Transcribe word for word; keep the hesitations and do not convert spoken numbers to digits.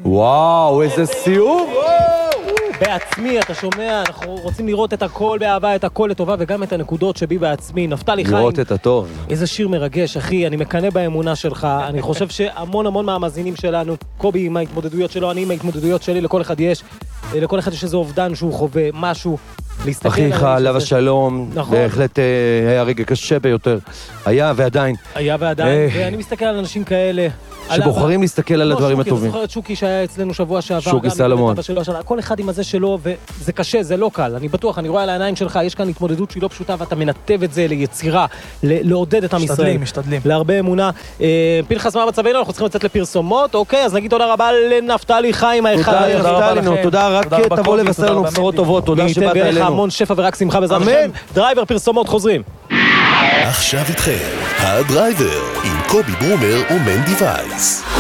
וואו, איזה סיום! בעצמי, אתה שומע, אנחנו רוצים לראות את הכל באהבה, את הכל לטובה, וגם את הנקודות שבי בעצמי. נפתלי חיים. לראות את הטוב. איזה שיר מרגש, אחי, אני מקנא באמונה שלך. אני חושב שהמון המון מהמאזינים שלנו, קובי עם ההתמודדויות שלו, אני עם ההתמודדויות שלי, לכל אחד יש, לכל אחד יש איזה אובדן שהוא חווה, משהו. אחיך, עליו השלום, בהחלט היה רגע קשה ביותר. היה ועדיין. היה ועדיין, ואני מסתכל על אנשים כאלה. שבוחרים להסתכל על הדברים הטובים. אני זוכר את שוקי שהיה אצלנו שבוע שעבר. שוקי סלומון. כל אחד עם הזה שלו, וזה קשה, זה לא קל. אני בטוח, אני רואה על העיניים שלך, יש כאן התמודדות שהיא לא פשוטה, ואתה מנתב את זה ליצירה, לעודד את עם ישראל. משתדלים, משתדלים. להרבה אמונה. פנחס, מה מצבנו? אנחנו צריכים לצאת לפרסומות. אוקיי, אז נגיד תודה רבה לנפתלי חיים, האחד. תודה נפתלי, תודה, רק תבוא לבשר לנו בשורות טובות, תודה שבאת אלינו. ניתן המון שפע ורק שמחה בעזרת השם. דרייבר, פרסומות, חוזרים. עכשיו איתכם, הדרייבר, עם קובי ברומר ומנדי וייס.